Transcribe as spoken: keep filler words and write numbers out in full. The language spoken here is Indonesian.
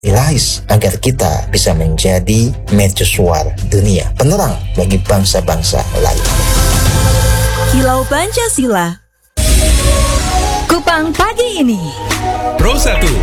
Ilahis agar kita bisa menjadi mercusuar dunia, penerang bagi bangsa-bangsa lain. Kilau Pancasila. Kupang pagi ini. Pro satu